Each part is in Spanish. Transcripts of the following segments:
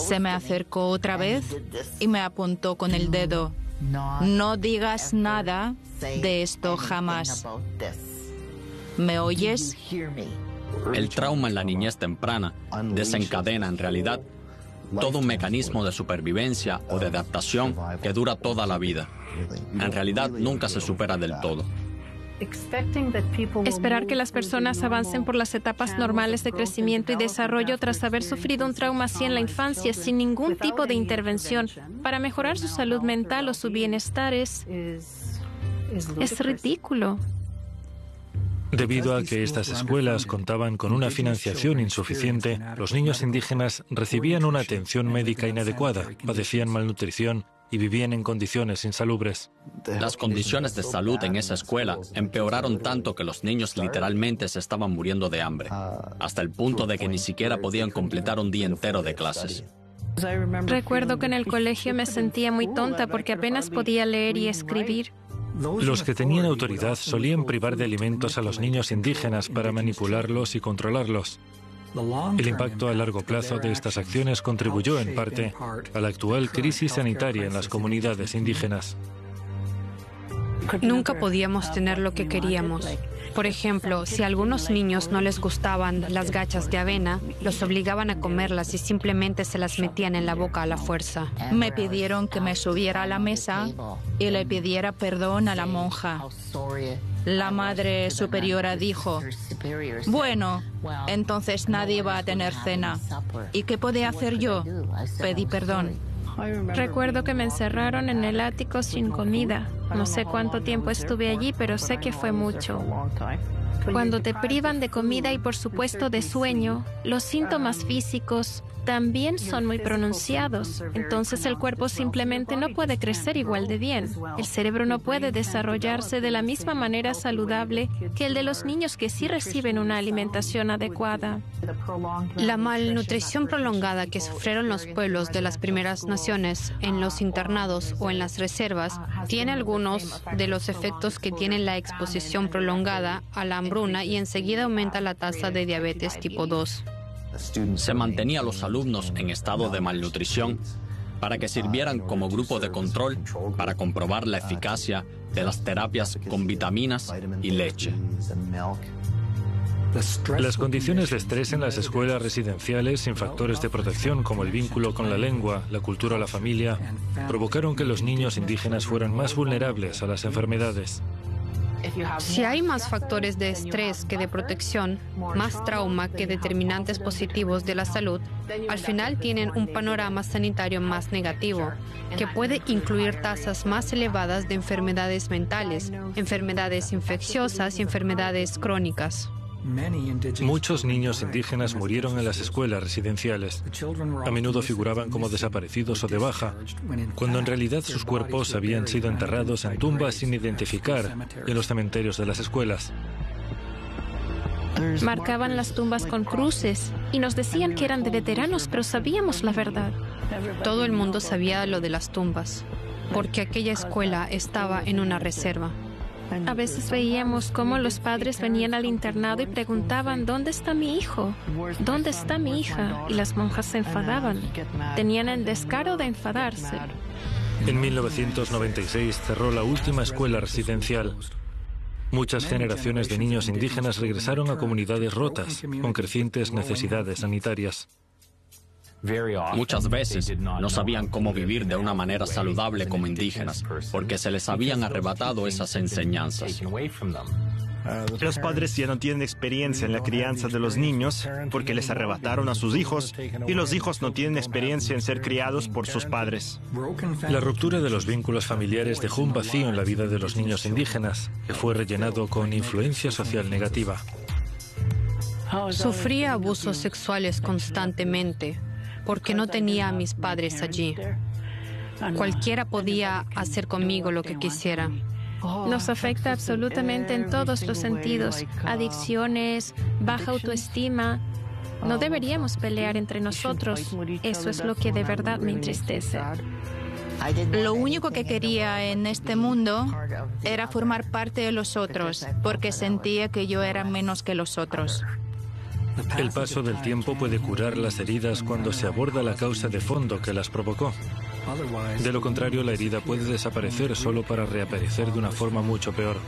Se me acercó otra vez y me apuntó con el dedo. No digas nada de esto jamás. ¿Me oyes? El trauma en la niñez temprana desencadena en realidad todo un mecanismo de supervivencia o de adaptación que dura toda la vida. En realidad nunca se supera del todo. Esperar que las personas avancen por las etapas normales de crecimiento y desarrollo tras haber sufrido un trauma así en la infancia sin ningún tipo de intervención para mejorar su salud mental o su bienestar es ridículo. Debido a que estas escuelas contaban con una financiación insuficiente, los niños indígenas recibían una atención médica inadecuada, padecían malnutrición y vivían en condiciones insalubres. Las condiciones de salud en esa escuela empeoraron tanto que los niños literalmente se estaban muriendo de hambre, hasta el punto de que ni siquiera podían completar un día entero de clases. Recuerdo que en el colegio me sentía muy tonta porque apenas podía leer y escribir. Los que tenían autoridad solían privar de alimentos a los niños indígenas para manipularlos y controlarlos. El impacto a largo plazo de estas acciones contribuyó en parte a la actual crisis sanitaria en las comunidades indígenas. Nunca podíamos tener lo que queríamos. Por ejemplo, si a algunos niños no les gustaban las gachas de avena, los obligaban a comerlas y simplemente se las metían en la boca a la fuerza. Me pidieron que me subiera a la mesa y le pidiera perdón a la monja. La madre superiora dijo: bueno, entonces nadie va a tener cena. ¿Y qué podía hacer yo? Pedí perdón. Recuerdo que me encerraron en el ático sin comida. No sé cuánto tiempo estuve allí, pero sé que fue mucho. Cuando te privan de comida y por supuesto de sueño, los síntomas físicos también son muy pronunciados. Entonces el cuerpo simplemente no puede crecer igual de bien. El cerebro no puede desarrollarse de la misma manera saludable que el de los niños que sí reciben una alimentación adecuada. La malnutrición prolongada que sufrieron los pueblos de las primeras naciones en los internados o en las reservas tiene algunos de los efectos que tiene la exposición prolongada a la hambruna y enseguida aumenta la tasa de diabetes tipo 2. Se mantenía a los alumnos en estado de malnutrición para que sirvieran como grupo de control para comprobar la eficacia de las terapias con vitaminas y leche. Las condiciones de estrés en las escuelas residenciales, sin factores de protección como el vínculo con la lengua, la cultura o la familia, provocaron que los niños indígenas fueran más vulnerables a las enfermedades. Si hay más factores de estrés que de protección, más trauma que determinantes positivos de la salud, al final tienen un panorama sanitario más negativo, que puede incluir tasas más elevadas de enfermedades mentales, enfermedades infecciosas y enfermedades crónicas. Muchos niños indígenas murieron en las escuelas residenciales. A menudo figuraban como desaparecidos o de baja, cuando en realidad sus cuerpos habían sido enterrados en tumbas sin identificar en los cementerios de las escuelas. Marcaban las tumbas con cruces y nos decían que eran de veteranos, pero sabíamos la verdad. Todo el mundo sabía lo de las tumbas, porque aquella escuela estaba en una reserva. A veces veíamos cómo los padres venían al internado y preguntaban: ¿dónde está mi hijo? ¿Dónde está mi hija? Y las monjas se enfadaban. Tenían el descaro de enfadarse. En 1996 cerró la última escuela residencial. Muchas generaciones de niños indígenas regresaron a comunidades rotas, con crecientes necesidades sanitarias. Muchas veces no sabían cómo vivir de una manera saludable como indígenas, porque se les habían arrebatado esas enseñanzas. Los padres ya no tienen experiencia en la crianza de los niños porque les arrebataron a sus hijos, y los hijos no tienen experiencia en ser criados por sus padres. La ruptura de los vínculos familiares dejó un vacío en la vida de los niños indígenas, que fue rellenado con influencia social negativa. Sufría abusos sexuales constantemente, porque no tenía a mis padres allí. Cualquiera podía hacer conmigo lo que quisiera. Nos afecta absolutamente en todos los sentidos. Adicciones, baja autoestima. No deberíamos pelear entre nosotros. Eso es lo que de verdad me entristece. Lo único que quería en este mundo era formar parte de los otros, porque sentía que yo era menos que los otros. El paso del tiempo puede curar las heridas cuando se aborda la causa de fondo que las provocó. De lo contrario, la herida puede desaparecer solo para reaparecer de una forma mucho peor.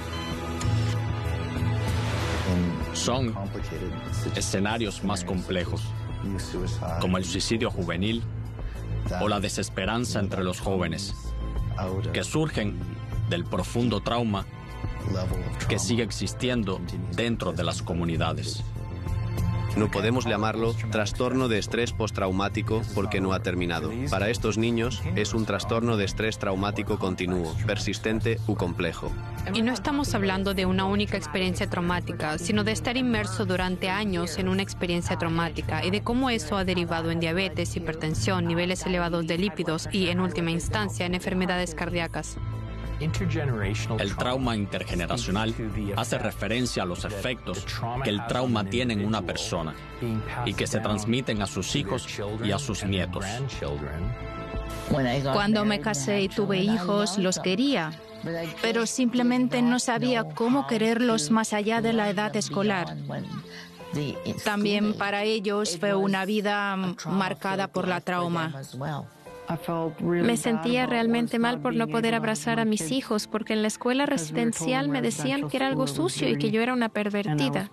Son escenarios más complejos, como el suicidio juvenil o la desesperanza entre los jóvenes, que surgen del profundo trauma que sigue existiendo dentro de las comunidades. No podemos llamarlo trastorno de estrés postraumático porque no ha terminado. Para estos niños es un trastorno de estrés traumático continuo, persistente u complejo. Y no estamos hablando de una única experiencia traumática, sino de estar inmerso durante años en una experiencia traumática y de cómo eso ha derivado en diabetes, hipertensión, niveles elevados de lípidos y, en última instancia, en enfermedades cardíacas. El trauma intergeneracional hace referencia a los efectos que el trauma tiene en una persona y que se transmiten a sus hijos y a sus nietos. Cuando me casé y tuve hijos, los quería, pero simplemente no sabía cómo quererlos más allá de la edad escolar. También para ellos fue una vida marcada por la trauma. Me sentía realmente mal por no poder abrazar a mis hijos, porque en la escuela residencial me decían que era algo sucio y que yo era una pervertida.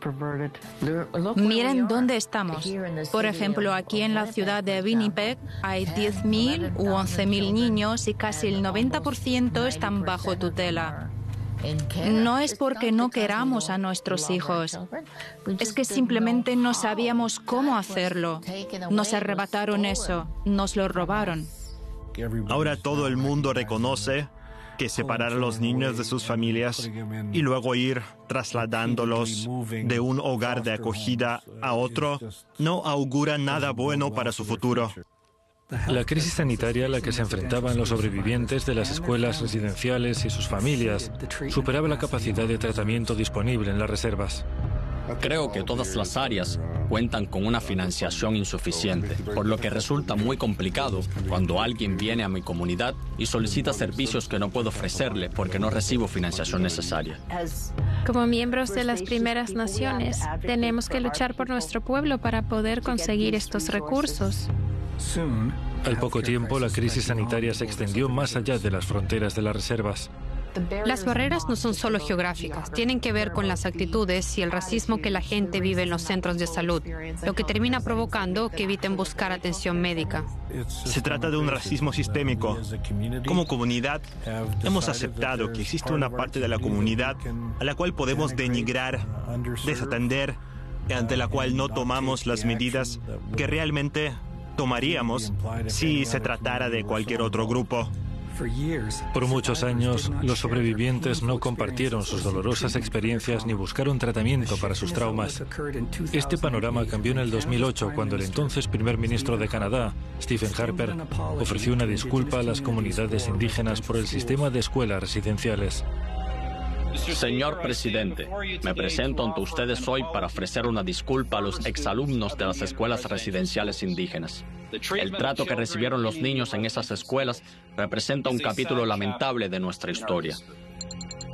Miren dónde estamos. Por ejemplo, aquí en la ciudad de Winnipeg hay 10.000 u 11.000 niños y casi el 90% están bajo tutela. No es porque no queramos a nuestros hijos, es que simplemente no sabíamos cómo hacerlo. Nos arrebataron eso, nos lo robaron. Ahora todo el mundo reconoce que separar a los niños de sus familias y luego ir trasladándolos de un hogar de acogida a otro no augura nada bueno para su futuro. La crisis sanitaria a la que se enfrentaban los sobrevivientes de las escuelas residenciales y sus familias superaba la capacidad de tratamiento disponible en las reservas. Creo que todas las áreas cuentan con una financiación insuficiente, por lo que resulta muy complicado cuando alguien viene a mi comunidad y solicita servicios que no puedo ofrecerle porque no recibo financiación necesaria. Como miembros de las Primeras Naciones, tenemos que luchar por nuestro pueblo para poder conseguir estos recursos. Al poco tiempo, la crisis sanitaria se extendió más allá de las fronteras de las reservas. Las barreras no son solo geográficas, tienen que ver con las actitudes y el racismo que la gente vive en los centros de salud, lo que termina provocando que eviten buscar atención médica. Se trata de un racismo sistémico. Como comunidad, hemos aceptado que existe una parte de la comunidad a la cual podemos denigrar, desatender, y ante la cual no tomamos las medidas que realmente tomaríamos si se tratara de cualquier otro grupo. Por muchos años, los sobrevivientes no compartieron sus dolorosas experiencias ni buscaron tratamiento para sus traumas. Este panorama cambió en el 2008 cuando el entonces primer ministro de Canadá, Stephen Harper, ofreció una disculpa a las comunidades indígenas por el sistema de escuelas residenciales. Señor presidente, me presento ante ustedes hoy para ofrecer una disculpa a los exalumnos de las escuelas residenciales indígenas. El trato que recibieron los niños en esas escuelas representa un capítulo lamentable de nuestra historia.